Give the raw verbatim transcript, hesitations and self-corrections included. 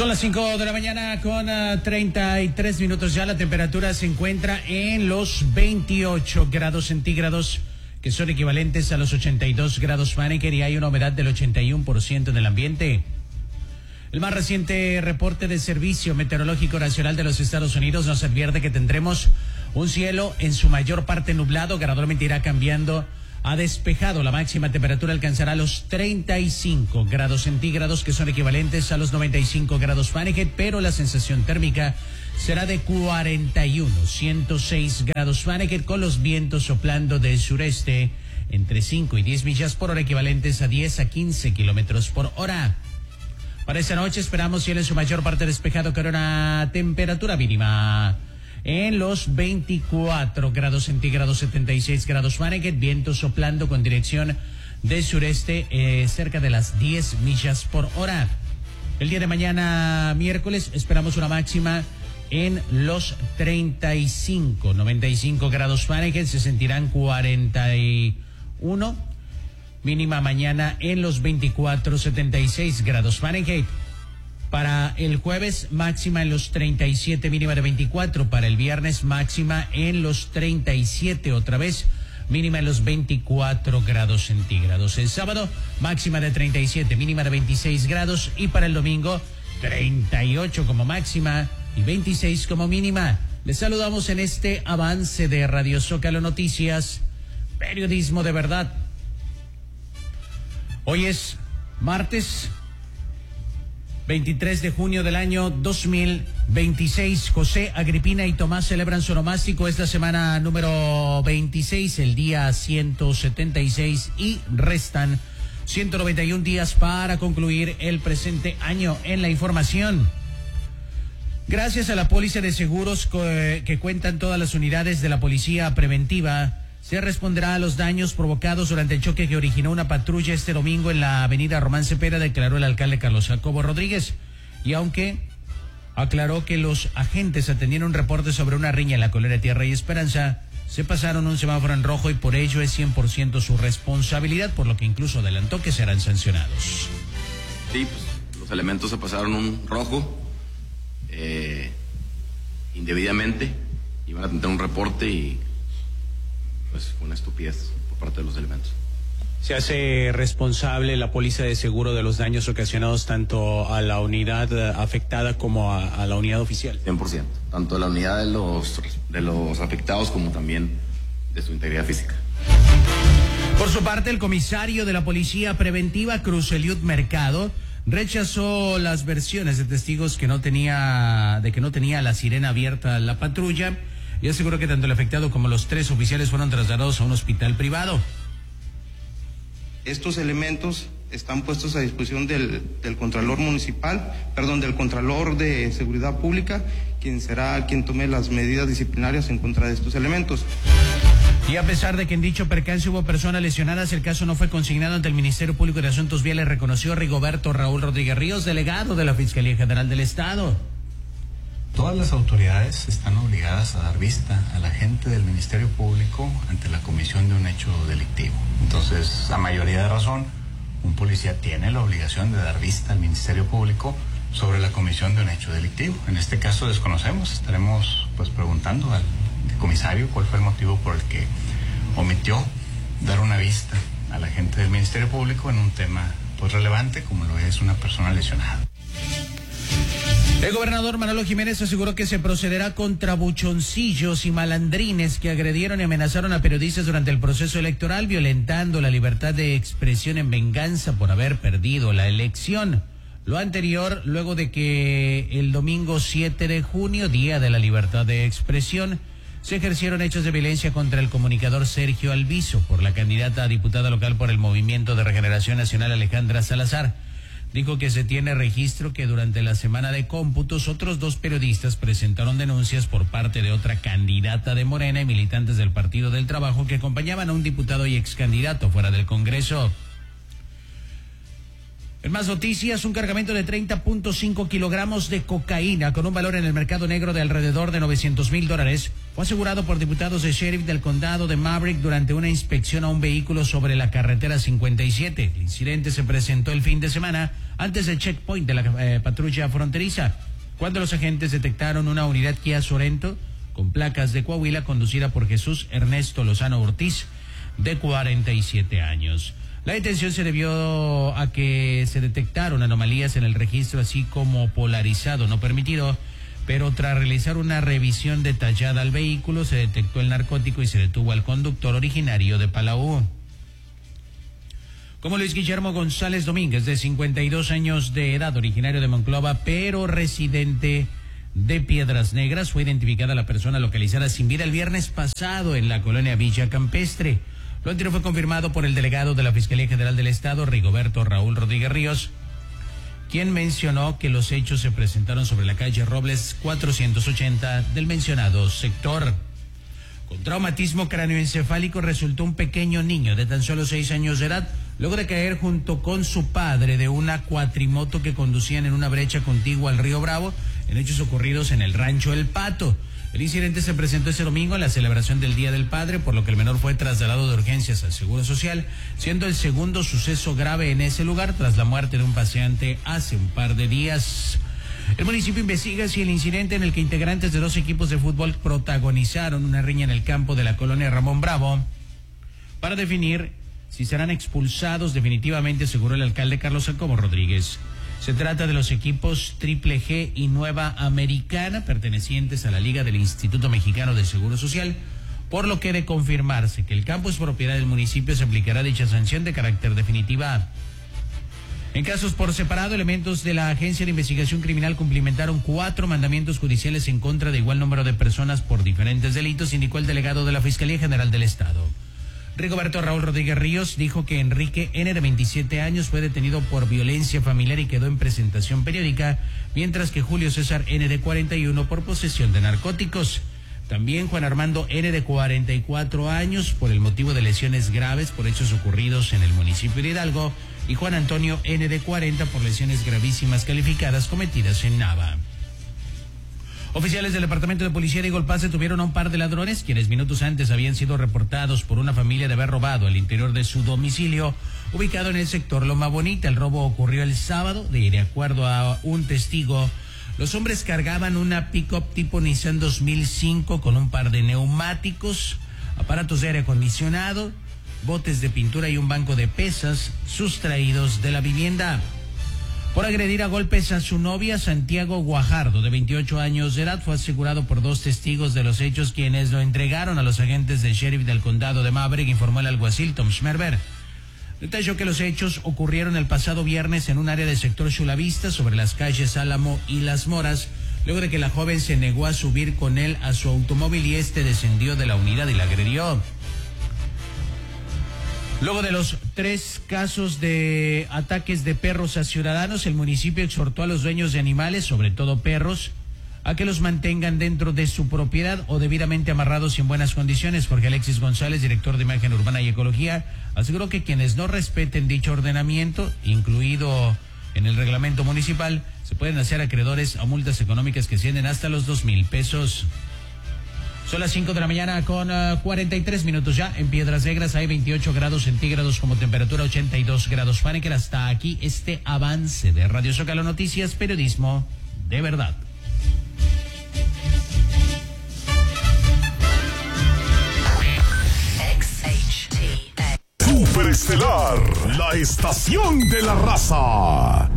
Son las cinco de la mañana con uh, treinta y tres minutos ya. La temperatura se encuentra en los veintiocho grados centígrados, que son equivalentes a los ochenta y dos grados Fahrenheit, y hay una humedad del ochenta y uno por ciento en el ambiente. El más reciente reporte del Servicio Meteorológico Nacional de los Estados Unidos nos advierte que tendremos un cielo en su mayor parte nublado, gradualmente irá cambiando a despejado. La máxima temperatura alcanzará los treinta y cinco grados centígrados, que son equivalentes a los noventa y cinco grados Fahrenheit, pero la sensación térmica será de cuarenta y uno, ciento seis grados Fahrenheit, con los vientos soplando del sureste entre cinco y diez millas por hora, equivalentes a diez a quince kilómetros por hora. Para esta noche esperamos cielo en su mayor parte despejado, con una temperatura mínima en los veinticuatro grados centígrados, setenta y seis grados Fahrenheit, viento soplando con dirección del sureste eh, cerca de las diez millas por hora. El día de mañana, miércoles, esperamos una máxima en los treinta y cinco, noventa y cinco grados Fahrenheit, se sentirán cuarenta y uno. Mínima mañana en los veinticuatro, setenta y seis grados Fahrenheit. Para el jueves, máxima en los treinta y siete, mínima de veinticuatro. Para el viernes, máxima en los treinta y siete, otra vez, mínima en los veinticuatro grados centígrados. El sábado, máxima de treinta y siete, mínima de veintiséis grados. Y para el domingo, treinta y ocho como máxima y veintiséis como mínima. Les saludamos en este avance de Radio Zócalo Noticias, periodismo de verdad. Hoy es martes veintitrés de junio del año dos mil veintiséis. José, Agripina y Tomás celebran su onomástico. Es la semana número veintiséis, el día ciento setenta y seis, y restan ciento noventa y uno días para concluir el presente año. En la información, gracias a la póliza de seguros que cuentan todas las unidades de la policía preventiva, se responderá a los daños provocados durante el choque que originó una patrulla este domingo en la avenida Román Cepeda, declaró el alcalde Carlos Jacobo Rodríguez. Y aunque aclaró que los agentes atendieron un reporte sobre una riña en la Colonia Tierra y Esperanza, se pasaron un semáforo en rojo y por ello es cien por ciento su responsabilidad, por lo que incluso adelantó que serán sancionados. Sí, pues los elementos se pasaron un rojo eh, indebidamente, iban a tener un reporte y pues fue una estupidez por parte de los elementos. ¿Se hace responsable la póliza de seguro de los daños ocasionados tanto a la unidad afectada como a, a la unidad oficial? cien por ciento, tanto de la unidad de los, de los afectados como también de su integridad física. Por su parte, el comisario de la Policía Preventiva, Cruz Eliud Mercado, rechazó las versiones de testigos que no tenía, de que no tenía la sirena abierta la patrulla, y aseguró que tanto el afectado como los tres oficiales fueron trasladados a un hospital privado. Estos elementos están puestos a disposición del, del Contralor Municipal, perdón, del Contralor de Seguridad Pública, quien será quien tome las medidas disciplinarias en contra de estos elementos. Y a pesar de que en dicho percance hubo personas lesionadas, el caso no fue consignado ante el Ministerio Público de Asuntos Viales, reconoció Rigoberto Raúl Rodríguez Ríos, delegado de la Fiscalía General del Estado. Todas las autoridades están obligadas a dar vista a la gente del Ministerio Público ante la comisión de un hecho delictivo. Entonces, a mayoría de razón, un policía tiene la obligación de dar vista al Ministerio Público sobre la comisión de un hecho delictivo. En este caso desconocemos, estaremos pues preguntando al comisario cuál fue el motivo por el que omitió dar una vista a la gente del Ministerio Público en un tema pues relevante como lo es una persona lesionada. El gobernador Manolo Jiménez aseguró que se procederá contra buchoncillos y malandrines que agredieron y amenazaron a periodistas durante el proceso electoral, violentando la libertad de expresión en venganza por haber perdido la elección. Lo anterior, luego de que el domingo siete de junio, Día de la Libertad de Expresión, se ejercieron hechos de violencia contra el comunicador Sergio Alviso por la candidata a diputada local por el Movimiento de Regeneración Nacional, Alejandra Salazar. Dijo que se tiene registro que durante la semana de cómputos otros dos periodistas presentaron denuncias por parte de otra candidata de Morena y militantes del Partido del Trabajo que acompañaban a un diputado y ex candidato fuera del Congreso. En más noticias, un cargamento de treinta punto cinco kilogramos de cocaína con un valor en el mercado negro de alrededor de novecientos mil dólares fue asegurado por diputados de sheriff del condado de Maverick durante una inspección a un vehículo sobre la carretera cincuenta y siete. El incidente se presentó el fin de semana antes del checkpoint de la eh, patrulla fronteriza, cuando los agentes detectaron una unidad Kia Sorento con placas de Coahuila conducida por Jesús Ernesto Lozano Ortiz, de cuarenta y siete años. La detención se debió a que se detectaron anomalías en el registro, así como polarizado no permitido, pero tras realizar una revisión detallada al vehículo se detectó el narcótico y se detuvo al conductor originario de Palau. Como Luis Guillermo González Domínguez, de cincuenta y dos años de edad, originario de Monclova, pero residente de Piedras Negras, fue identificada la persona localizada sin vida el viernes pasado en la colonia Villa Campestre. Lo anterior fue confirmado por el delegado de la Fiscalía General del Estado, Rigoberto Raúl Rodríguez Ríos, quien mencionó que los hechos se presentaron sobre la calle Robles cuatrocientos ochenta del mencionado sector. Con traumatismo cráneoencefálico resultó un pequeño niño de tan solo seis años de edad, luego de caer junto con su padre de una cuatrimoto que conducían en una brecha contigua al río Bravo, en hechos ocurridos en el rancho El Pato. El incidente se presentó ese domingo en la celebración del Día del Padre, por lo que el menor fue trasladado de urgencias al Seguro Social, siendo el segundo suceso grave en ese lugar tras la muerte de un paciente hace un par de días. El municipio investiga si el incidente en el que integrantes de dos equipos de fútbol protagonizaron una riña en el campo de la colonia Ramón Bravo, para definir si serán expulsados definitivamente, aseguró el alcalde Carlos Jacobo Rodríguez. Se trata de los equipos Triple G y Nueva Americana, pertenecientes a la Liga del Instituto Mexicano de Seguro Social, por lo que de confirmarse que el campo es propiedad del municipio, se aplicará dicha sanción de carácter definitiva. En casos por separado, elementos de la Agencia de Investigación Criminal cumplimentaron cuatro mandamientos judiciales en contra de igual número de personas por diferentes delitos, indicó el delegado de la Fiscalía General del Estado. Rigoberto Raúl Rodríguez Ríos dijo que Enrique N., de veintisiete años, fue detenido por violencia familiar y quedó en presentación periódica, mientras que Julio César N., de cuarenta y uno, por posesión de narcóticos. También Juan Armando N., de cuarenta y cuatro años, por el motivo de lesiones graves por hechos ocurridos en el municipio de Hidalgo, y Juan Antonio N., de cuarenta, por lesiones gravísimas calificadas cometidas en Nava. Oficiales del Departamento de Policía de Golpaz detuvieron a un par de ladrones, quienes minutos antes habían sido reportados por una familia de haber robado al interior de su domicilio, ubicado en el sector Loma Bonita. El robo ocurrió el sábado, y de acuerdo a un testigo, los hombres cargaban una pick-up tipo Nissan dos mil cinco con un par de neumáticos, aparatos de aire acondicionado, botes de pintura y un banco de pesas sustraídos de la vivienda. Por agredir a golpes a su novia, Santiago Guajardo, de veintiocho años de edad, fue asegurado por dos testigos de los hechos, quienes lo entregaron a los agentes del sheriff del condado de Maverick, informó el alguacil Tom Schmerber. Detalló que los hechos ocurrieron el pasado viernes en un área del sector Chulavista, sobre las calles Álamo y Las Moras, luego de que la joven se negó a subir con él a su automóvil y este descendió de la unidad y la agredió. Luego de los tres casos de ataques de perros a ciudadanos, el municipio exhortó a los dueños de animales, sobre todo perros, a que los mantengan dentro de su propiedad o debidamente amarrados y en buenas condiciones. Jorge Alexis González, director de Imagen Urbana y Ecología, aseguró que quienes no respeten dicho ordenamiento, incluido en el reglamento municipal, se pueden hacer acreedores a multas económicas que ascienden hasta los dos mil pesos. Son las cinco de la mañana con uh, cuarenta y tres minutos ya. En Piedras Negras hay veintiocho grados centígrados como temperatura, ochenta y dos grados Fahrenheit. Hasta aquí este avance de Radio Zócalo Noticias, periodismo de verdad. Superestelar, la estación de la raza.